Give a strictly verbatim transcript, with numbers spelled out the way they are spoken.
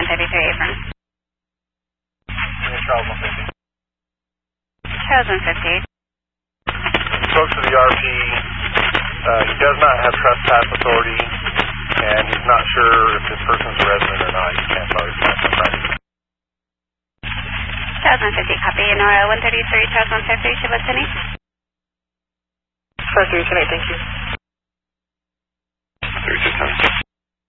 one thirty-three apron. Charles one fifty. Charles one fifty. Spoke to the R P. Uh, he does not have trespass authority, and he's not sure if this person's a resident or not. He can't tell his license plate. Charles one fifty, copy. Nora one thirty-three, Charles one fifty, Shibatani. Charles three two eight, thank you. three two ten.